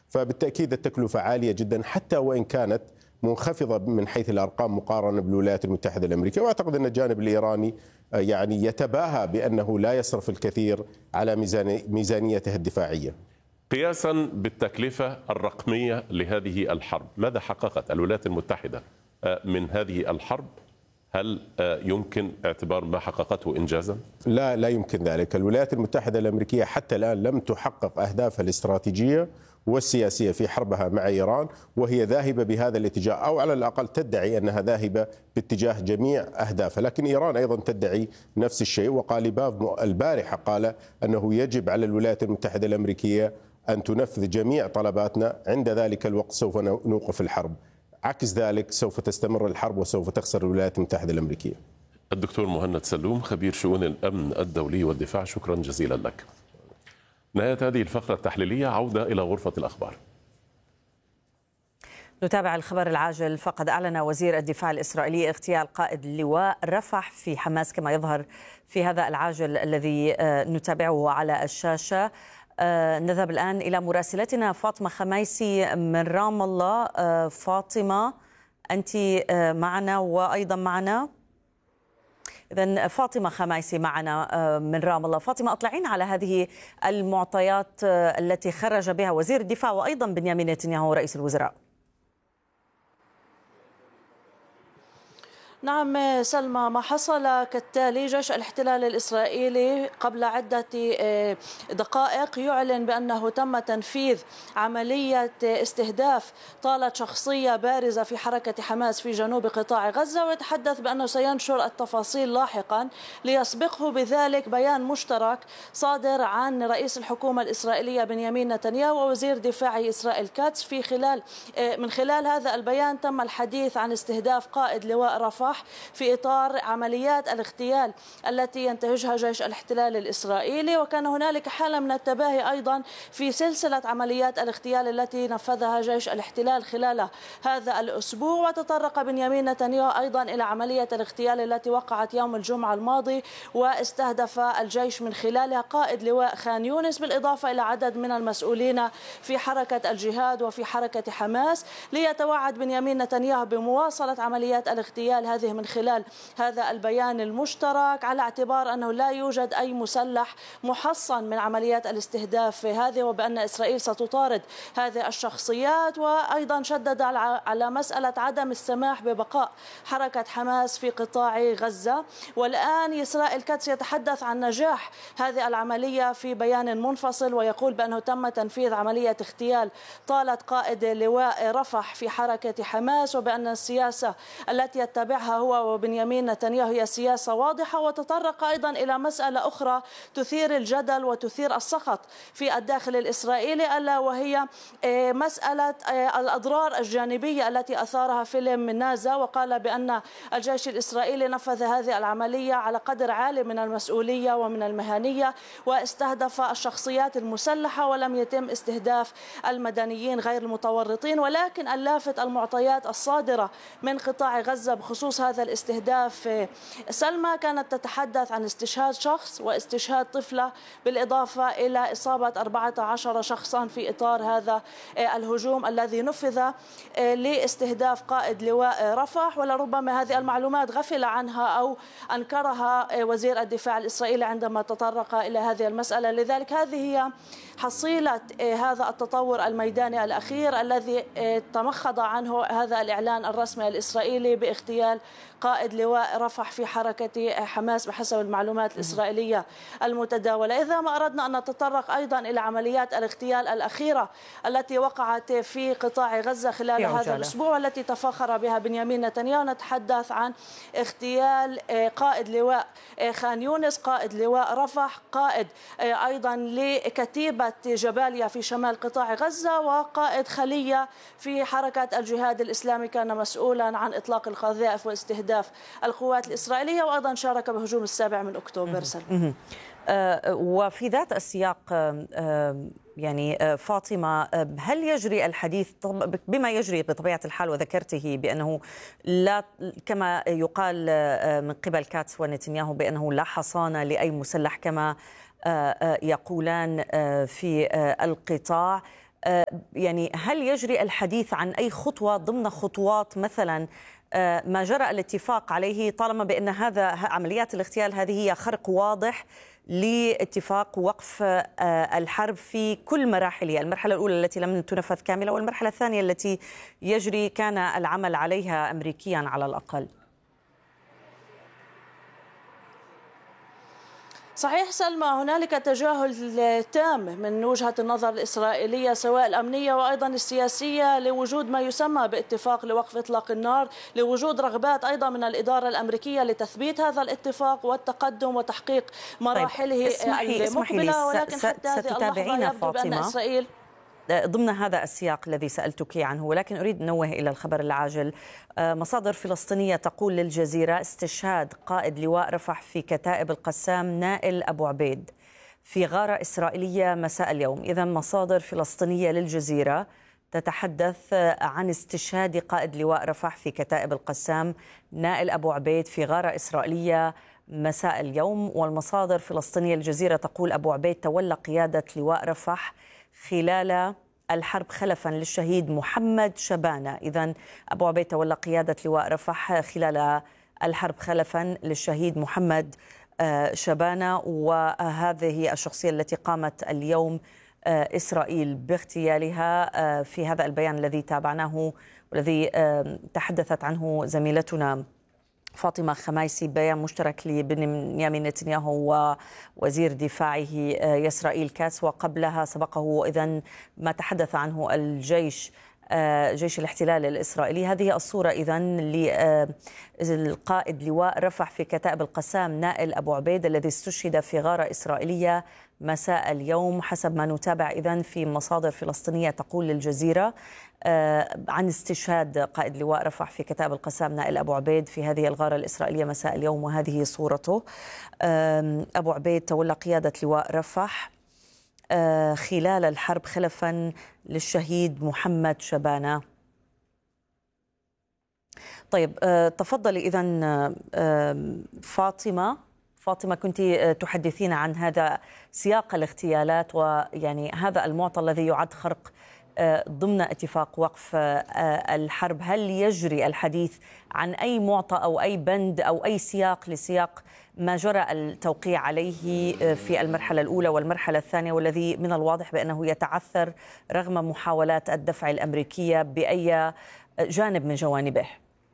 فبالتأكيد التكلفة عالية جدا حتى وإن كانت منخفضة من حيث الأرقام مقارنة بالولايات المتحدة الأمريكية. وأعتقد أن الجانب الإيراني يعني يتباهى بأنه لا يصرف الكثير على ميزانيته الدفاعية. قياسا بالتكلفة الرقمية لهذه الحرب، ماذا حققت الولايات المتحدة من هذه الحرب؟ هل يمكن اعتبار ما حققته إنجازا؟ لا يمكن ذلك. الولايات المتحدة الأمريكية حتى الآن لم تحقق أهدافها الاستراتيجية والسياسية في حربها مع إيران، وهي ذاهبة بهذا الاتجاه، أو على الأقل تدعي أنها ذاهبة باتجاه جميع أهدافها. لكن إيران أيضا تدعي نفس الشيء، وقاليباف البارحة قال أنه يجب على الولايات المتحدة الأمريكية أن تنفذ جميع طلباتنا، عند ذلك الوقت سوف نوقف الحرب. عكس ذلك سوف تستمر الحرب وسوف تخسر الولايات المتحدة الأمريكية. الدكتور مهند سلوم، خبير شؤون الأمن الدولي والدفاع، شكرا جزيلا لك. نهاية هذه الفقرة التحليلية، عودة إلى غرفة الأخبار. نتابع الخبر العاجل. فقد أعلن وزير الدفاع الإسرائيلي اغتيال قائد لواء رفح في حماس، كما يظهر في هذا العاجل الذي نتابعه على الشاشة. نذهب الآن إلى مراسلتنا فاطمة خميسي من رام الله. فاطمة، أنت معنا وأيضا معنا؟ إذن فاطمة خميسي معنا من رام الله. فاطمة، أطلعين على هذه المعطيات التي خرج بها وزير الدفاع وأيضا بنيامين نتنياهو رئيس الوزراء. نعم سلمى، ما حصل كالتالي: جيش الاحتلال الإسرائيلي قبل عدة دقائق يعلن بأنه تم تنفيذ عملية استهداف طالت شخصية بارزة في حركة حماس في جنوب قطاع غزة، ويتحدث بأنه سينشر التفاصيل لاحقا، ليسبقه بذلك بيان مشترك صادر عن رئيس الحكومة الإسرائيلية بنيامين نتنياهو ووزير دفاع إسرائيل كاتس. من خلال هذا البيان تم الحديث عن استهداف قائد لواء رفح في إطار عمليات الاغتيال التي ينتهجها جيش الاحتلال الإسرائيلي. وكان هنالك حالة من التباهي أيضا في سلسلة عمليات الاغتيال التي نفذها جيش الاحتلال خلال هذا الأسبوع. وتطرق بنيامين نتنياهو أيضا إلى عملية الاغتيال التي وقعت يوم الجمعة الماضي، واستهدف الجيش من خلالها قائد لواء خان يونس، بالإضافة إلى عدد من المسؤولين في حركة الجهاد وفي حركة حماس، ليتوعد بنيامين نتنياهو بمواصلة عمليات الاغتيال هذه من خلال هذا البيان المشترك، على اعتبار أنه لا يوجد أي مسلح محصن من عمليات الاستهداف هذه، وبأن إسرائيل ستطارد هذه الشخصيات. وأيضا شدد على مسألة عدم السماح ببقاء حركة حماس في قطاع غزة. والآن إسرائيل كاتس يتحدث عن نجاح هذه العملية في بيان منفصل، ويقول بأنه تم تنفيذ عملية اغتيال طالت قائد لواء رفح في حركة حماس، وبأن السياسة التي يتبعها هو وبنيامين نتنياهو هي سياسة واضحة. وتطرق أيضا إلى مسألة أخرى تثير الجدل وتثير السخط في الداخل الإسرائيلي، ألا وهي مسألة الأضرار الجانبية التي أثارها فيلم نازا. وقال بأن الجيش الإسرائيلي نفذ هذه العملية على قدر عالي من المسؤولية ومن المهنية، واستهدف الشخصيات المسلحة ولم يتم استهداف المدنيين غير المتورطين. ولكن اللافت المعطيات الصادرة من قطاع غزة بخصوص هذا الاستهداف سلمى كانت تتحدث عن استشهاد شخص واستشهاد طفلة، بالإضافة إلى إصابة 14 شخصا في إطار هذا الهجوم الذي نفذ لاستهداف قائد لواء رفح. ولربما هذه المعلومات غفل عنها أو أنكرها وزير الدفاع الإسرائيلي عندما تطرق إلى هذه المسألة. لذلك هذه هي حصيلة هذا التطور الميداني الأخير الذي تمخض عنه هذا الإعلان الرسمي الإسرائيلي باغتيال قائد لواء رفح في حركة حماس بحسب المعلومات الإسرائيلية المتداولة. إذا ما أردنا أن نتطرق أيضا إلى عمليات الاغتيال الأخيرة التي وقعت في قطاع غزة خلال هذا الأسبوع والتي تفاخر بها بنيامين نتنياهو، نتحدث عن اغتيال قائد لواء خان يونس، قائد لواء رفح، قائد أيضا لكتيبة جباليا في شمال قطاع غزة، وقائد خلية في حركة الجهاد الإسلامي كان مسؤولا عن إطلاق القذائف واستهداف القوات الإسرائيلية، وأيضا شارك بهجوم السابع من أكتوبر. وفي ذات السياق يعني فاطمة، هل يجري الحديث بما يجري بطبيعة الحال وذكرته بأنه لا، كما يقال من قبل كاتس ونتنياهو بأنه لا حصانة لأي مسلح كما يقولان في القطاع، يعني هل يجري الحديث عن أي خطوة ضمن خطوات مثلا ما جرى الاتفاق عليه، طالما بأن هذا عمليات الاغتيال هذه هي خرق واضح لاتفاق وقف الحرب في كل مراحلها، المرحلة الأولى التي لم تنفذ كاملة والمرحلة الثانية التي يجري كان العمل عليها أمريكيا على الأقل؟ صحيح سلمى، هنالك تجاهل تام من وجهة النظر الإسرائيلية سواء الأمنية وأيضا السياسية لوجود ما يسمى باتفاق لوقف إطلاق النار، لوجود رغبات أيضا من الإدارة الأمريكية لتثبيت هذا الاتفاق والتقدم وتحقيق مراحله المقبلة. ولكن حتى هذه اللحظة يبدو بأن إسرائيل ضمن هذا السياق الذي سألتك عنه، ولكن أريد أن نوه إلى الخبر العاجل. مصادر فلسطينية تقول للجزيرة استشهاد قائد لواء رفح في كتائب القسام نائل أبو عبيد في غارة إسرائيلية مساء اليوم. إذن مصادر فلسطينية للجزيرة تتحدث عن استشهاد قائد لواء رفح في كتائب القسام نائل أبو عبيد في غارة إسرائيلية مساء اليوم. والمصادر الفلسطينية للجزيرة تقول أبو عبيد تولى قيادة لواء رفح خلال الحرب خلفا للشهيد محمد شبانة. إذن أبو عبيد تولى قيادة لواء رفح خلال الحرب خلفا للشهيد محمد شبانة، وهذه الشخصية التي قامت اليوم إسرائيل باغتيالها. في هذا البيان الذي تابعناه والذي تحدثت عنه زميلتنا فاطمة خمايسي، بيان مشترك لبنيامين نتنياهو ووزير دفاعه يسرائيل كاتس، وقبلها سبقه إذن ما تحدث عنه جيش الاحتلال الإسرائيلي. هذه الصورة إذن للقائد لواء رفح في كتائب القسام نائل أبو عبيد الذي استشهد في غارة إسرائيلية مساء اليوم، حسب ما نتابع إذن في مصادر فلسطينية تقول للجزيرة عن استشهاد قائد لواء رفح في كتائب القسام نائل أبو عبيد في هذه الغارة الإسرائيلية مساء اليوم، وهذه صورته. أبو عبيد تولى قيادة لواء رفح خلال الحرب خلفا للشهيد محمد شبانة. طيب تفضلي إذن فاطمة كنت تحدثين عن هذا سياق الاغتيالات، ويعني هذا المعطى الذي يعد خرق ضمن اتفاق وقف الحرب. هل يجري الحديث عن أي معطى أو أي بند أو أي سياق لسياق ما جرى التوقيع عليه في المرحلة الأولى والمرحلة الثانية، والذي من الواضح بأنه يتعثر رغم محاولات الدفع الأمريكية بأي جانب من جوانبه؟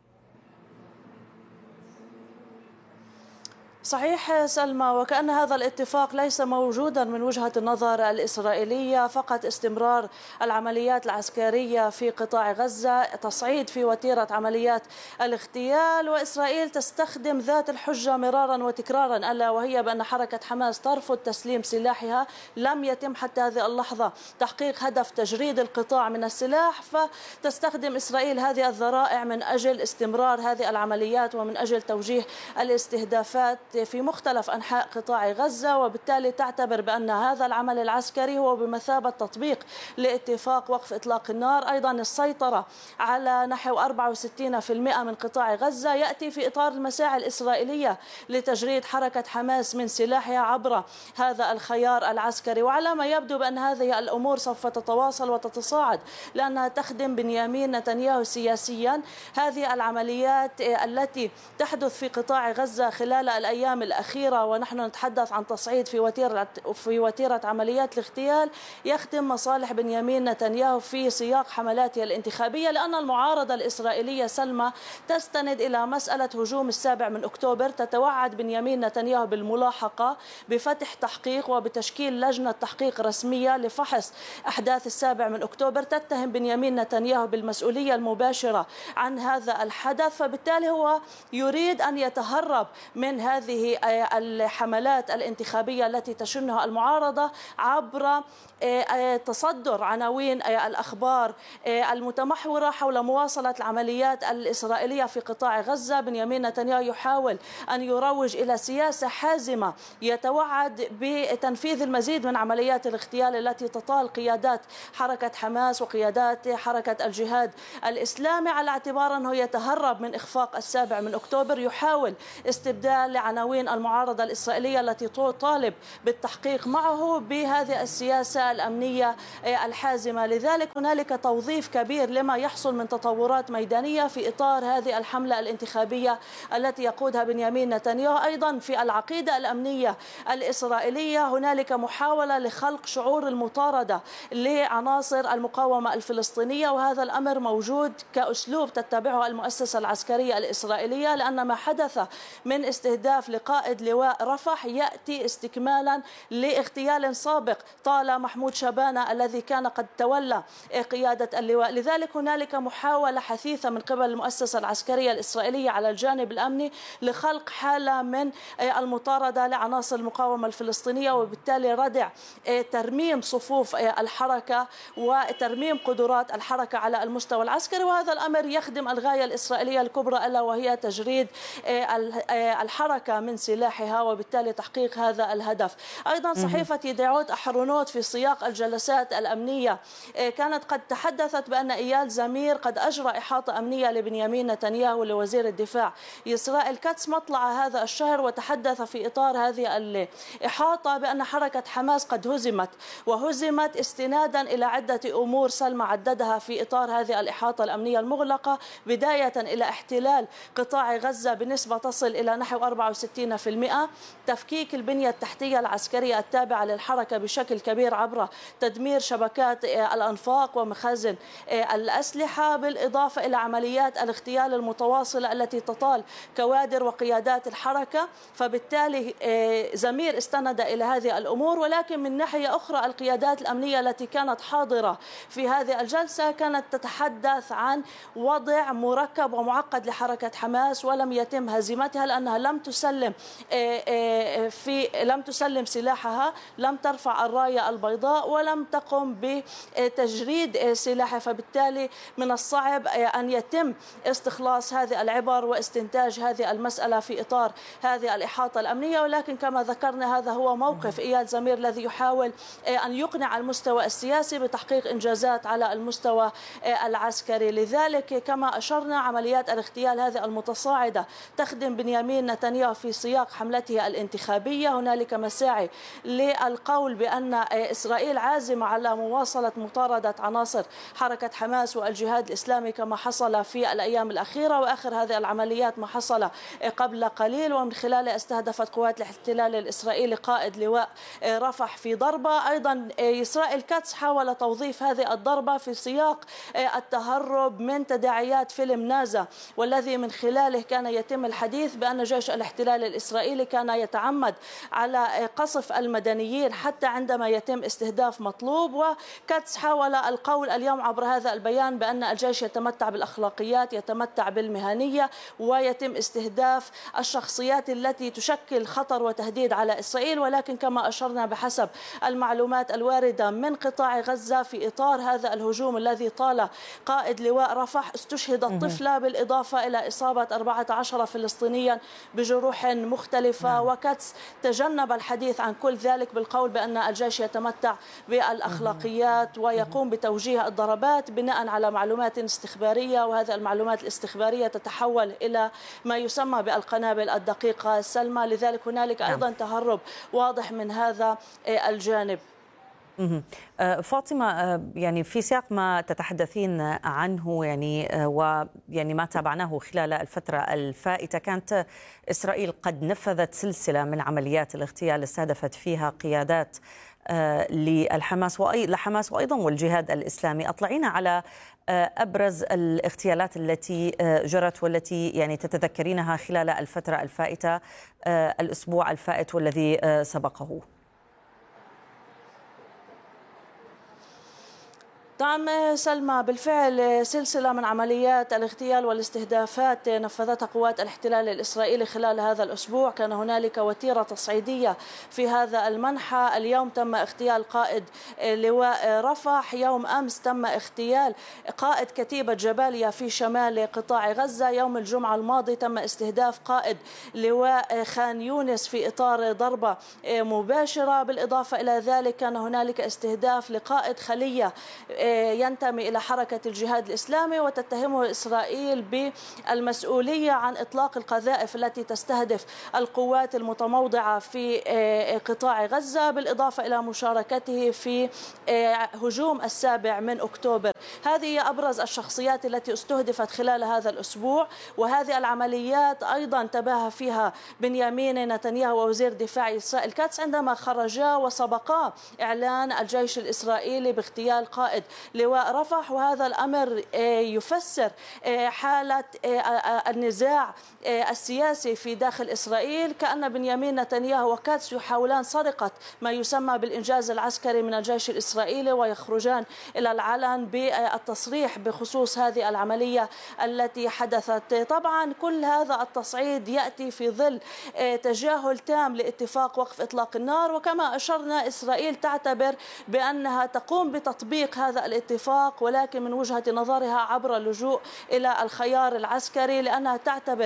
صحيح سلمى، وكأن هذا الاتفاق ليس موجودا من وجهة النظر الإسرائيلية، فقط استمرار العمليات العسكرية في قطاع غزة، تصعيد في وتيرة عمليات الاغتيال، وإسرائيل تستخدم ذات الحجة مرارا وتكرارا، ألا وهي بأن حركة حماس ترفض تسليم سلاحها. لم يتم حتى هذه اللحظة تحقيق هدف تجريد القطاع من السلاح، فتستخدم إسرائيل هذه الذرائع من أجل استمرار هذه العمليات ومن أجل توجيه الاستهدافات في مختلف أنحاء قطاع غزة، وبالتالي تعتبر بأن هذا العمل العسكري هو بمثابة تطبيق لاتفاق وقف إطلاق النار. أيضا السيطرة على نحو 64% من قطاع غزة يأتي في إطار المساعي الإسرائيلية لتجريد حركة حماس من سلاحها عبر هذا الخيار العسكري. وعلى ما يبدو بأن هذه الأمور سوف تتواصل وتتصاعد لأنها تخدم بنيامين نتنياهو سياسيا. هذه العمليات التي تحدث في قطاع غزة خلال الأيام الأخيرة، ونحن نتحدث عن تصعيد في وتيرة عمليات الاغتيال، يخدم مصالح بنيامين نتنياهو في سياق حملاته الانتخابية، لأن المعارضة الإسرائيلية سلمى تستند إلى مسألة هجوم 7 أكتوبر. تتوعد بنيامين نتنياهو بالملاحقة بفتح تحقيق وبتشكيل لجنة تحقيق رسمية لفحص أحداث 7 أكتوبر، تتهم بنيامين نتنياهو بالمسؤولية المباشرة عن هذا الحدث. فبالتالي هو يريد أن يتهرب من هذه الحملات الانتخابية التي تشنها المعارضة عبر تصدر عناوين الأخبار المتمحورة حول مواصلة العمليات الإسرائيلية في قطاع غزة. بنيامين نتنياهو يحاول أن يروج إلى سياسة حازمة، يتوعد بتنفيذ المزيد من عمليات الاغتيال التي تطال قيادات حركة حماس وقيادات حركة الجهاد الإسلامي، على اعتبار أنه يتهرب من إخفاق 7 أكتوبر. يحاول استبدال عناوين عناوين المعارضة الإسرائيلية التي تطالب بالتحقيق معه بهذه السياسة الأمنية الحازمة. لذلك هنالك توظيف كبير لما يحصل من تطورات ميدانية في إطار هذه الحملة الانتخابية التي يقودها بنيامين نتنياهو. أيضا في العقيدة الأمنية الإسرائيلية هنالك محاولة لخلق شعور المطاردة لعناصر المقاومة الفلسطينية، وهذا الأمر موجود كأسلوب تتبعه المؤسسة العسكرية الإسرائيلية، لأن ما حدث من استهداف لقائد لواء رفح يأتي استكمالا لاغتيال سابق طال محمود شبانة الذي كان قد تولى قيادة اللواء. لذلك هنالك محاولة حثيثة من قبل المؤسسة العسكرية الإسرائيلية على الجانب الأمني لخلق حالة من المطاردة لعناصر المقاومة الفلسطينية، وبالتالي ردع ترميم صفوف الحركة وترميم قدرات الحركة على المستوى العسكري. وهذا الأمر يخدم الغاية الإسرائيلية الكبرى ألا وهي تجريد الحركة من سلاحها وبالتالي تحقيق هذا الهدف. أيضا صحيفة يدعوت أحرونوت في سياق الجلسات الأمنية كانت قد تحدثت بأن إيال زمير قد أجرى إحاطة أمنية لبنيامين نتنياهو لوزير الدفاع إسرائيل كاتس مطلع هذا الشهر، وتحدث في إطار هذه الإحاطة بأن حركة حماس قد هزمت استنادا إلى عدة أمور سلمى عددها في إطار هذه الإحاطة الأمنية المغلقة، بداية إلى احتلال قطاع غزة بنسبة تصل إلى نحو 64%، تفكيك البنية التحتية العسكرية التابعة للحركة بشكل كبير عبر تدمير شبكات الأنفاق ومخازن الأسلحة، بالإضافة إلى عمليات الاغتيال المتواصلة التي تطال كوادر وقيادات الحركة. فبالتالي زمير استند إلى هذه الأمور. ولكن من ناحية أخرى القيادات الأمنية التي كانت حاضرة في هذه الجلسة كانت تتحدث عن وضع مركب ومعقد لحركة حماس ولم يتم هزيمتها، لأنها لم تسلم سلاحها، لم ترفع الراية البيضاء ولم تقم بتجريد سلاحها. فبالتالي من الصعب أن يتم استخلاص هذه العبر واستنتاج هذه المسألة في إطار هذه الإحاطة الأمنية. ولكن كما ذكرنا هذا هو موقف إيال زمير الذي يحاول أن يقنع المستوى السياسي بتحقيق إنجازات على المستوى العسكري. لذلك كما أشرنا عمليات الاغتيال هذه المتصاعدة تخدم بنيامين نتنياهو في سياق حملته الانتخابية. هنالك مساعي للقول بأن إسرائيل عازمة على مواصلة مطاردة عناصر حركة حماس والجهاد الإسلامي كما حصل في الأيام الأخيرة، وآخر هذه العمليات ما حصل قبل قليل ومن خلاله استهدفت قوات الاحتلال الإسرائيلي قائد لواء رفح في ضربة. أيضا إسرائيل كاتس حاول توظيف هذه الضربة في سياق التهرب من تداعيات فيلم نازا، والذي من خلاله كان يتم الحديث بأن جيش الاحتلال الإسرائيلي كان يتعمد على قصف المدنيين حتى عندما يتم استهداف مطلوب. وكاتس حاول القول اليوم عبر هذا البيان بأن الجيش يتمتع بالأخلاقيات، يتمتع بالمهنية، ويتم استهداف الشخصيات التي تشكل خطر وتهديد على إسرائيل. ولكن كما أشرنا بحسب المعلومات الواردة من قطاع غزة في إطار هذا الهجوم الذي طال قائد لواء رفح استشهدت طفلة بالإضافة إلى إصابة 14 فلسطينيا بجروح مختلفة. وكاتس تجنب الحديث عن كل ذلك بالقول بأن الجيش يتمتع بالأخلاقيات ويقوم بتوجيه الضربات بناء على معلومات استخبارية، وهذه المعلومات الاستخبارية تتحول إلى ما يسمى بالقنابل الدقيقة السلمى. لذلك هنالك أيضا تهرب واضح من هذا الجانب. فاطمة، يعني في سياق ما تتحدثين عنه ويعني ما تابعناه خلال الفترة الفائتة، كانت إسرائيل قد نفذت سلسلة من عمليات الاغتيال استهدفت فيها قيادات للحماس وأيضا والجهاد الإسلامي. أطلعينا على أبرز الاغتيالات التي جرت والتي يعني تتذكرينها خلال الفترة الفائتة، الأسبوع الفائت والذي سبقه. نعم سلمى، بالفعل سلسلة من عمليات الاغتيال والاستهدافات نفذتها قوات الاحتلال الإسرائيلي خلال هذا الأسبوع. كان هنالك وتيرة تصعيدية في هذا المنحى. اليوم تم اغتيال قائد لواء رفح، يوم أمس تم اغتيال قائد كتيبة جباليا في شمال قطاع غزة، يوم الجمعة الماضي تم استهداف قائد لواء خان يونس في إطار ضربة مباشرة. بالإضافة إلى ذلك كان هنالك استهداف لقائد خلية ينتمي إلى حركة الجهاد الإسلامي، وتتهمه إسرائيل بالمسؤولية عن إطلاق القذائف التي تستهدف القوات المتموضعة في قطاع غزة، بالإضافة إلى مشاركته في هجوم 7 أكتوبر. هذه هي أبرز الشخصيات التي استهدفت خلال هذا الأسبوع، وهذه العمليات أيضا تباهى فيها بنيامين نتنياهو ووزير دفاع إسرائيل كاتس عندما خرجا وسبقا إعلان الجيش الإسرائيلي باغتيال قائد لواء رفح. وهذا الأمر يفسر حالة النزاع السياسي في داخل إسرائيل، كأن بنيامين نتنياهو وكاتس يحاولان سرقة ما يسمى بالإنجاز العسكري من الجيش الإسرائيلي، ويخرجان إلى العلن بالتصريح بخصوص هذه العملية التي حدثت. طبعا كل هذا التصعيد يأتي في ظل تجاهل تام لاتفاق وقف إطلاق النار، وكما أشرنا إسرائيل تعتبر بأنها تقوم بتطبيق هذا الاتفاق، ولكن من وجهة نظرها عبر اللجوء إلى الخيار العسكري، لأنها تعتبر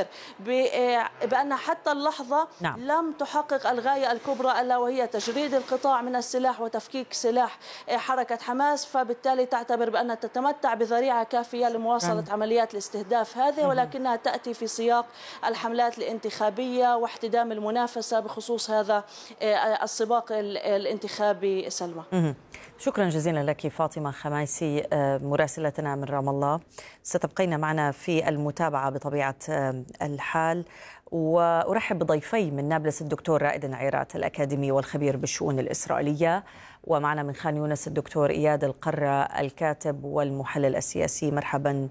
بأن حتى اللحظة لم تحقق الغاية الكبرى ألا وهي تجريد القطاع من السلاح وتفكيك سلاح حركة حماس، فبالتالي تعتبر بأنها تتمتع بذريعة كافية لمواصلة عمليات الاستهداف هذه، ولكنها تأتي في سياق الحملات الانتخابية واحتدام المنافسة بخصوص هذا السباق الانتخابي. سلمى، شكرا جزيلا لك فاطمة خمايسي مراسلتنا من رام الله. ستبقين معنا في المتابعة بطبيعة الحال، وأرحب بضيفي من نابلس الدكتور رائد العيرات الأكاديمي والخبير بالشؤون الإسرائيلية، ومعنا من خان يونس الدكتور إياد القرة الكاتب والمحلل السياسي. مرحبا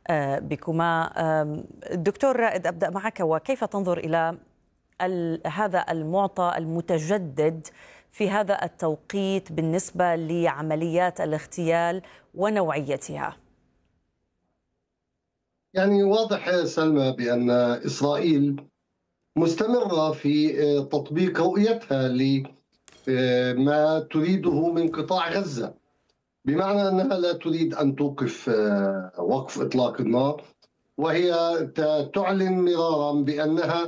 بكما. الدكتور رائد، أبدأ معك، وكيف تنظر إلى هذا المعطى المتجدد في هذا التوقيت بالنسبة لعمليات الاغتيال ونوعيتها؟ يعني واضح سلمى بأن إسرائيل مستمرة في تطبيق رؤيتها لما تريده من قطاع غزة، بمعنى أنها لا تريد أن توقف وقف إطلاق النار، وهي تعلن مرارا بأنها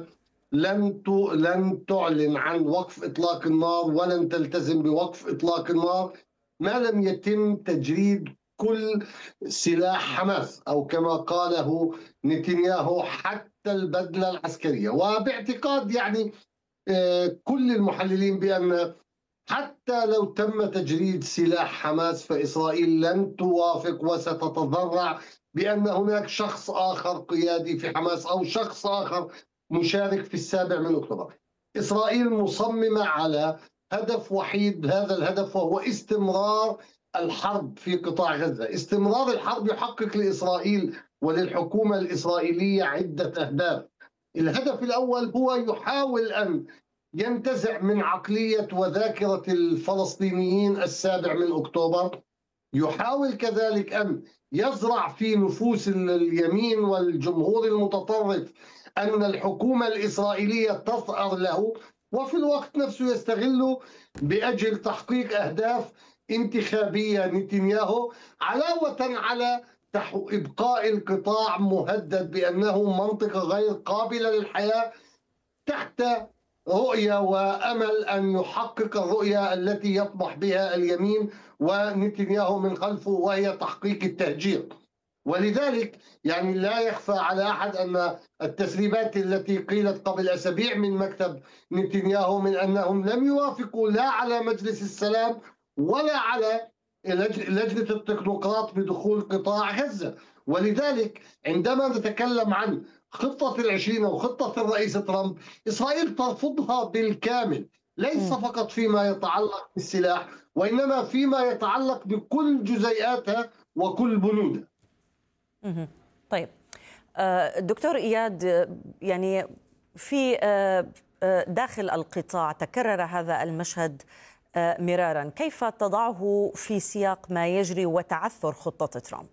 لن تعلن عن وقف إطلاق النار ولن تلتزم بوقف إطلاق النار ما لم يتم تجريد كل سلاح حماس، أو كما قاله نتنياهو حتى البدلة العسكرية. وباعتقاد يعني كل المحللين بأن حتى لو تم تجريد سلاح حماس فإسرائيل لن توافق وستتضرع بأن هناك شخص آخر قيادي في حماس أو شخص آخر مشارك في 7 أكتوبر. إسرائيل مصممة على هدف وحيد، هذا الهدف وهو استمرار الحرب في قطاع غزة. استمرار الحرب يحقق لإسرائيل وللحكومة الإسرائيلية عدة أهداف. الهدف الأول هو يحاول أن ينتزع من عقلية وذاكرة الفلسطينيين 7 أكتوبر، يحاول كذلك أن يزرع في نفوس اليمين والجمهور المتطرف أن الحكومة الإسرائيلية تثأر له، وفي الوقت نفسه يستغل بأجل تحقيق أهداف انتخابية نتنياهو، علاوة على إبقاء القطاع مهدد بأنه منطقة غير قابلة للحياة تحت رؤية وأمل أن يحقق الرؤية التي يطمح بها اليمين ونتنياهو من خلفه، وهي تحقيق التهجير. ولذلك يعني لا يخفى على أحد أن التسريبات التي قيلت قبل أسابيع من مكتب نتنياهو من أنهم لم يوافقوا لا على مجلس السلام ولا على لجنة التكنوقراط بدخول قطاع غزة. ولذلك عندما نتكلم عن خطة ال20 أو خطة الرئيس ترامب، إسرائيل ترفضها بالكامل، ليس فقط فيما يتعلق بالسلاح وإنما فيما يتعلق بكل جزيئاتها وكل بنودها. طيب دكتور إياد، يعني في داخل القطاع تكرر هذا المشهد مرارا، كيف تضعه في سياق ما يجري وتعثر خطة ترامب؟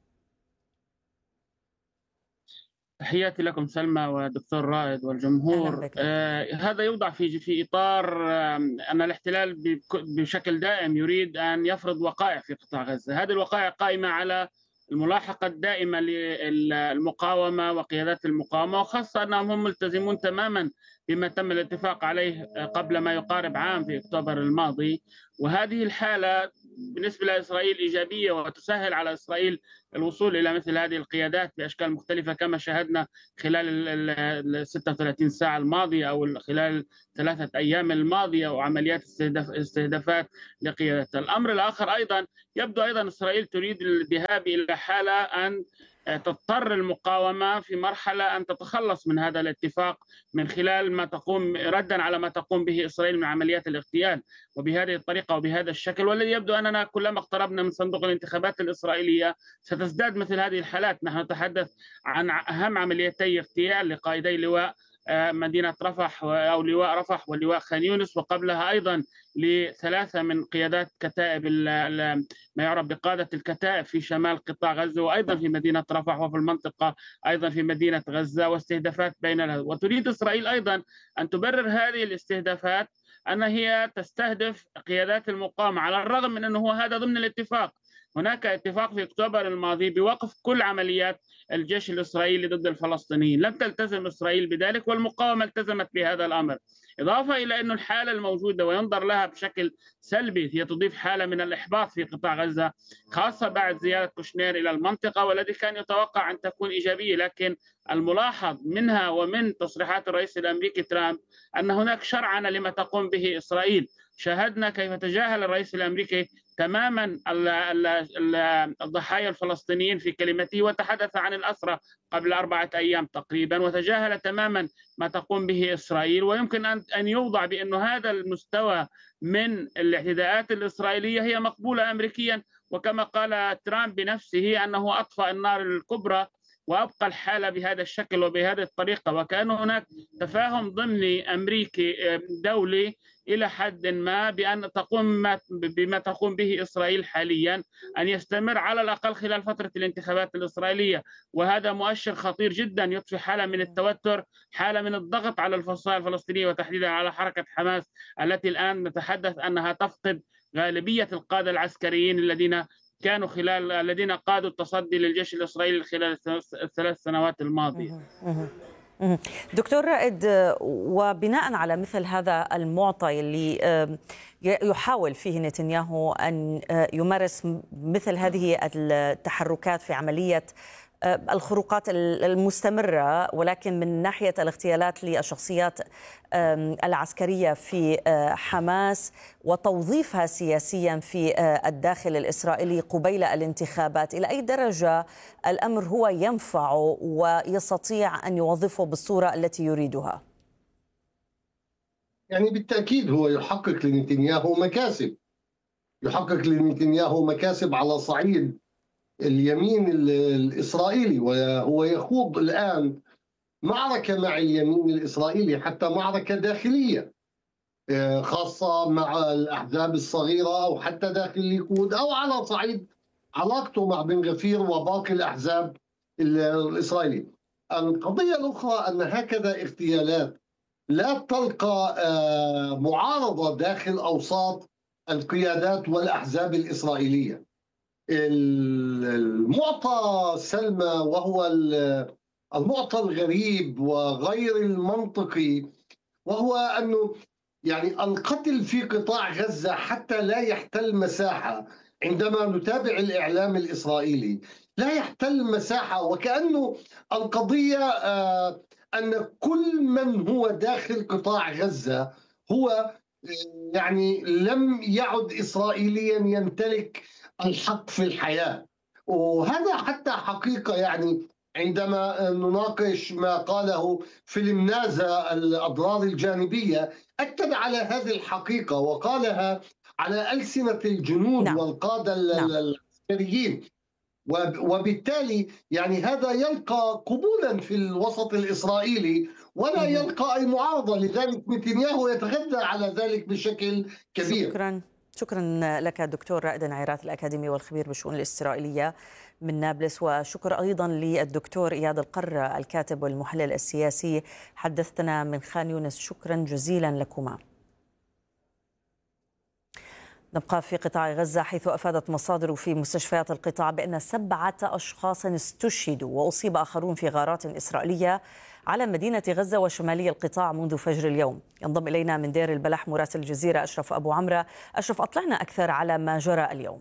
تحياتي لكم سلمى ودكتور رائد والجمهور. هذا يوضع في إطار أن الاحتلال بشكل دائم يريد أن يفرض وقائع في قطاع غزة. هذه الوقائع قائمة على الملاحقة الدائمة للمقاومة وقيادات المقاومة، وخاصة أنهم هم ملتزمون تماما بما تم الاتفاق عليه قبل ما يقارب عام في أكتوبر الماضي. وهذه الحالة بالنسبة لإسرائيل إيجابية وتسهل على إسرائيل الوصول إلى مثل هذه القيادات بأشكال مختلفة، كما شاهدنا خلال ال 36 ساعة الماضية أو خلال 3 أيام الماضية، وعمليات استهدافات لقيادة. الأمر الآخر أيضا يبدو أيضا إسرائيل تريد الذهاب إلى حالة أن تضطر المقاومة في مرحلة أن تتخلص من هذا الاتفاق من خلال ما تقوم ردا على ما تقوم به إسرائيل من عمليات الاغتيال، وبهذه الطريقة وبهذا الشكل. والذي يبدو أننا كلما اقتربنا من صندوق الانتخابات الإسرائيلية ستزداد مثل هذه الحالات. نحن نتحدث عن أهم عمليتي اغتيال لقائدي لواء مدينة رفح أو لواء رفح ولواء خان يونس، وقبلها أيضا ل3 من قيادات كتائب ما يعرف بقادة الكتائب في شمال قطاع غزة، وأيضا في مدينة رفح وفي المنطقة أيضا في مدينة غزة، واستهدافات بينها. وتريد إسرائيل أيضا أن تبرر هذه الاستهدافات أن هي تستهدف قيادات المقاومة، على الرغم من أنه هذا ضمن الاتفاق. هناك اتفاق في أكتوبر الماضي بوقف كل عمليات الجيش الإسرائيلي ضد الفلسطينيين، لم تلتزم إسرائيل بذلك والمقاومة التزمت بهذا الأمر، إضافة إلى أن الحالة الموجودة وينظر لها بشكل سلبي هي تضيف حالة من الإحباط في قطاع غزة، خاصة بعد زيارة كوشنير إلى المنطقة، والذي كان يتوقع أن تكون إيجابية. لكن الملاحظ منها ومن تصريحات الرئيس الأمريكي ترامب أن هناك شرعنة لما تقوم به إسرائيل. شاهدنا كيف تجاهل الرئيس الأمريكي تماما الضحايا الفلسطينيين في كلمته، وتحدث عن الأسرى قبل 4 أيام تقريبا، وتجاهل تماما ما تقوم به إسرائيل. ويمكن أن يوضع بأن هذا المستوى من الاعتداءات الإسرائيلية هي مقبولة أمريكيا، وكما قال ترامب بنفسه أنه أطفأ النار الكبرى وأبقى الحالة بهذا الشكل وبهذه الطريقة، وكأن هناك تفاهم ضمني أمريكي دولي إلى حد ما بأن تقوم بما تقوم به إسرائيل حاليا أن يستمر على الأقل خلال فترة الانتخابات الإسرائيلية. وهذا مؤشر خطير جدا يضفي حالة من التوتر، حالة من الضغط على الفصائل الفلسطينية وتحديدا على حركة حماس التي الآن نتحدث أنها تفقد غالبية القادة العسكريين الذين قادوا التصدي للجيش الإسرائيلي خلال ال3 سنوات الماضية. دكتور رائد، وبناء على مثل هذا المعطى اللي يحاول فيه نتنياهو أن يمارس مثل هذه التحركات في عملية الخروقات المستمرة، ولكن من ناحية الاغتيالات للشخصيات العسكرية في حماس وتوظيفها سياسيا في الداخل الإسرائيلي قبيل الانتخابات، إلى أي درجة الأمر هو ينفع ويستطيع أن يوظفه بالصورة التي يريدها؟ يعني بالتأكيد هو يحقق لنتنياهو مكاسب على صعيد اليمين الإسرائيلي، وهو يخوض الآن معركة مع اليمين الإسرائيلي، حتى معركة داخلية خاصة مع الأحزاب الصغيرة أو حتى داخل الليكود، أو على صعيد علاقته مع بن غفير وباقي الأحزاب الإسرائيلية. القضية الأخرى أن هكذا اغتيالات لا تلقى معارضة داخل أوساط القيادات والأحزاب الإسرائيلية. المعطى سلمى، وهو المعطى الغريب وغير المنطقي، وهو أنه يعني القتل في قطاع غزة حتى لا يحتل مساحة. عندما نتابع الإعلام الإسرائيلي لا يحتل مساحة، وكأنه القضية أن كل من هو داخل قطاع غزة هو يعني لم يعد إسرائيليا يمتلك الحق في الحياة. وهذا حتى حقيقة، يعني عندما نناقش ما قاله فيلم نازا الأضرار الجانبية أكد على هذه الحقيقة وقالها على ألسنة الجنود والقادة العسكريين، وبالتالي يعني هذا يلقى قبولا في الوسط الإسرائيلي ولا يلقى أي معارضة، لذلك نتنياهو يتغذى على ذلك بشكل كبير. شكرا لك دكتور رائد نعيرات، الأكاديمي والخبير بالشؤون الإسرائيلية من نابلس، وشكر أيضا للدكتور إياد القر الكاتب والمحلل السياسي، حدثتنا من خان يونس. شكرا جزيلا لكما. نبقى في قطاع غزة، حيث أفادت مصادر في مستشفيات القطاع بأن 7 أشخاص استشهدوا وأصيب آخرون في غارات إسرائيلية على مدينة غزة وشمالي القطاع منذ فجر اليوم. ينضم إلينا من دير البلح مراسل الجزيرة أشرف أبو عمرة. أشرف، أطلعنا أكثر على ما جرى اليوم.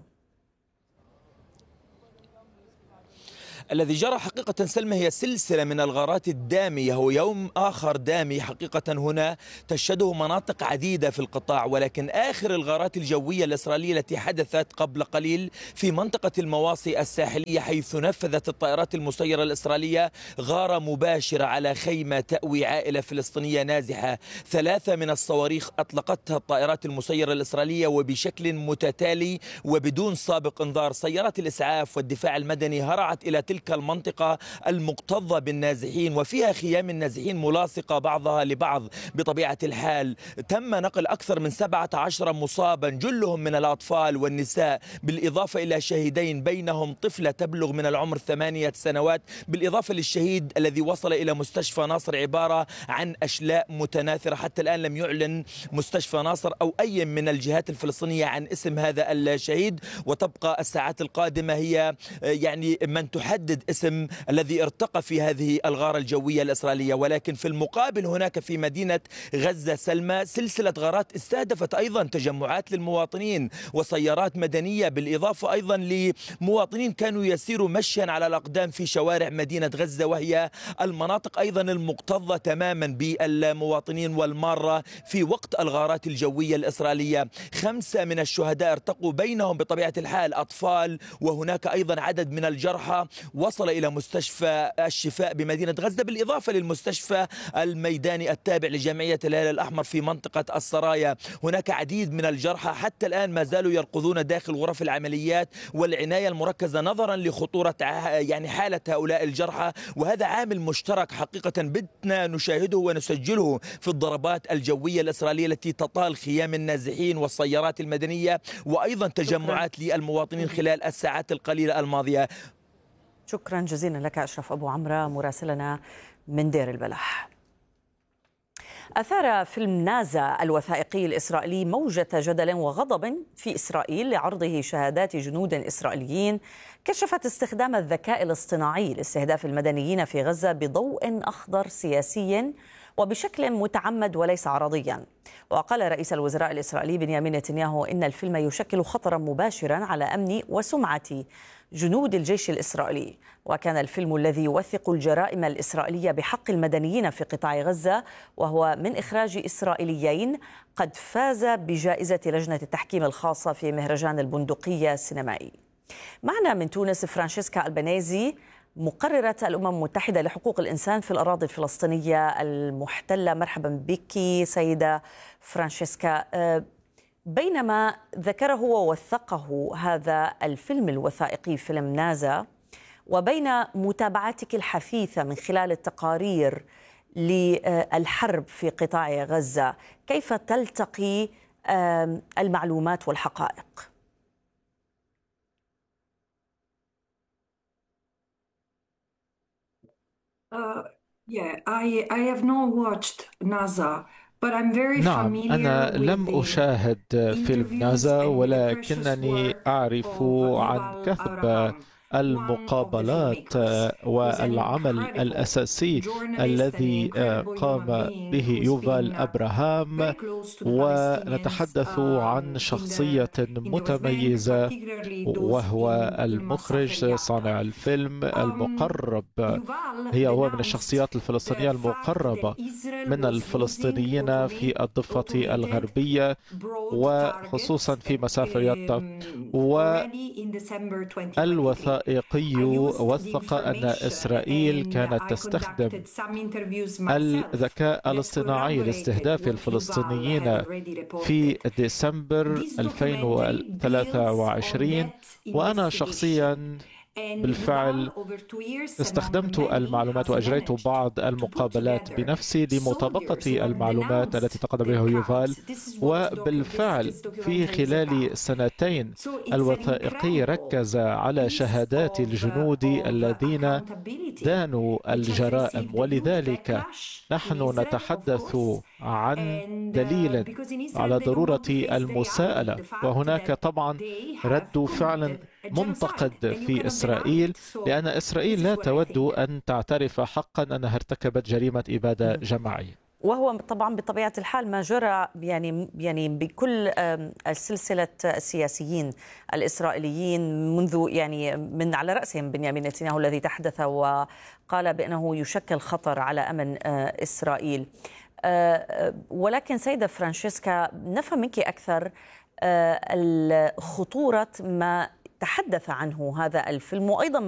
الذي جرى حقيقة سلمى هي سلسلة من الغارات الدامية، هو يوم آخر دامي حقيقة هنا تشهده مناطق عديدة في القطاع، ولكن آخر الغارات الجوية الإسرائيلية التي حدثت قبل قليل في منطقة المواصي الساحلية، حيث نفذت الطائرات المسيرة الإسرائيلية غارة مباشرة على خيمة تأوي عائلة فلسطينية نازحة. 3 من الصواريخ أطلقتها الطائرات المسيرة الإسرائيلية وبشكل متتالي وبدون سابق انذار. سيارات الإسعاف والدفاع المدني هرعت إلى تلك المنطقة المكتظة بالنازحين، وفيها خيام النازحين ملاصقة بعضها لبعض. بطبيعة الحال تم نقل أكثر من 17 مصابا، جلهم من الأطفال والنساء، بالإضافة إلى شهيدين بينهم طفلة تبلغ من العمر 8 سنوات، بالإضافة للشهيد الذي وصل إلى مستشفى ناصر. عبارة عن أشلاء متناثرة. حتى الآن لم يعلن مستشفى ناصر أو أي من الجهات الفلسطينية عن اسم هذا الشهيد، وتبقى الساعات القادمة هي يعني من تحدد اسم الذي ارتقى في هذه الغارة الجوية الإسرائيلية. ولكن في المقابل هناك في مدينة غزة سلمى سلسلة غارات استهدفت أيضا تجمعات للمواطنين وسيارات مدنية، بالإضافة أيضا لمواطنين كانوا يسيروا مشيا على الأقدام في شوارع مدينة غزة، وهي المناطق أيضا المكتظة تماما بالمواطنين والمارة في وقت الغارات الجوية الإسرائيلية. 5 من الشهداء ارتقوا، بينهم بطبيعة الحال أطفال، وهناك أيضا عدد من الجرحى وصل إلى مستشفى الشفاء بمدينة غزة، بالإضافة للمستشفى الميداني التابع لجمعية الهلال الأحمر في منطقة السرايا. هناك عديد من الجرحى حتى الآن ما زالوا يرقدون داخل غرف العمليات والعناية المركزة نظرا لخطورة يعني حالة هؤلاء الجرحى. وهذا عامل مشترك حقيقة بدنا نشاهده ونسجله في الضربات الجوية الإسرائيلية التي تطال خيام النازحين والسيارات المدنية وأيضا تجمعات للمواطنين خلال الساعات القليلة الماضية. شكرا جزيلا لك أشرف أبو عمرة مراسلنا من دير البلح. أثار فيلم نازا الوثائقي الإسرائيلي موجة جدل وغضب في إسرائيل لعرضه شهادات جنود إسرائيليين كشفت استخدام الذكاء الاصطناعي لاستهداف المدنيين في غزة بضوء أخضر سياسي وبشكل متعمد وليس عرضيا. وقال رئيس الوزراء الإسرائيلي بنيامين نتنياهو إن الفيلم يشكل خطرا مباشرا على أمن وسمعة جنود الجيش الإسرائيلي. وكان الفيلم الذي يوثق الجرائم الإسرائيلية بحق المدنيين في قطاع غزة وهو من إخراج إسرائيليين قد فاز بجائزة لجنة التحكيم الخاصة في مهرجان البندقية السينمائي. معنا من تونس فرانشيسكا البنيزي مقررة الأمم المتحدة لحقوق الإنسان في الأراضي الفلسطينية المحتلة. مرحبا بك سيدة فرانشيسكا. بينما ذكره ووثقه هذا الفيلم الوثائقي فيلم نازا، وبين متابعتك الحثيثة من خلال التقارير للحرب في قطاع غزة، كيف تلتقي المعلومات والحقائق؟ I have not watched NASA. نعم، أنا لم أشاهد فيلم نازا، ولكنني أعرف عن كثب المقابلات والعمل الأساسي الذي قام به يوفال أبراهام، ونتحدث عن شخصية متميزة وهو المخرج صانع الفيلم المقرب، هو من الشخصيات الفلسطينية المقربة من الفلسطينيين في الضفة الغربية وخصوصا في مسافة يطا. والوثائقي وثق أن إسرائيل كانت تستخدم الذكاء الاصطناعي لاستهداف الفلسطينيين في ديسمبر 2023. وأنا شخصيا بالفعل استخدمت المعلومات وأجريت بعض المقابلات بنفسي لمطابقة المعلومات التي تقدم بها يوفال. وبالفعل في خلال سنتين الوثائقي ركز على شهادات الجنود الذين دانوا الجرائم، ولذلك نحن نتحدث عن دليل على ضرورة المساءلة. وهناك طبعا رد فعل منتقد في إسرائيل، لأن إسرائيل لا تود أن تعترف حقا أنها ارتكبت جريمة إبادة جماعية. وهو طبعا بطبيعة الحال ما جرى يعني بكل سلسلة السياسيين الإسرائيليين منذ من على رأسهم بنيامين نتنياهو الذي تحدث وقال بأنه يشكل خطر على أمن إسرائيل. ولكن سيدة فرانشيسكا، نفهم منك أكثر خطورة ما تحدث عنه هذا الفيلم، وأيضا